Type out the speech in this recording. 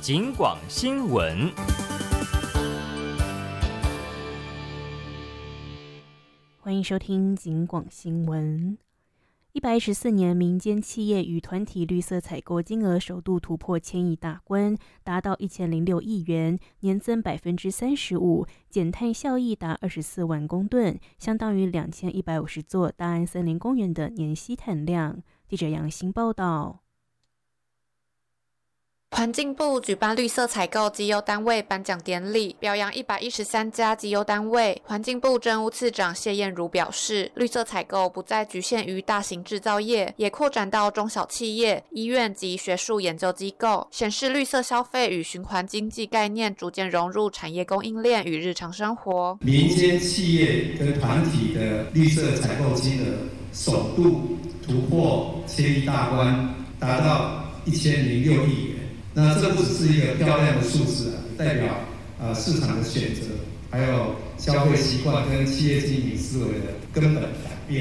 警广新闻。 欢迎收听警广新闻。114年，民间企业与团体绿色采购金额首度突破1000亿大关，达到1006亿元，年增35%，减碳效益达24万公吨，相当于2150座大安森林公园的年吸碳量。记者杨欣报道。 环境部举办绿色采购绩优单位颁奖典礼，表扬113家绩优单位。环境部政务次长谢燕如表示，绿色采购不再局限于大型制造业，也扩展到中小企业、医院及学术研究机构，显示绿色消费与循环经济概念逐渐融入产业供应链与日常生活。 民间企业跟团体的绿色采购金额首度突破1000亿大关，达到1006亿元。那这不只是一个漂亮的数字代表市场的选择，还有消费习惯跟企业经营思维的根本改变。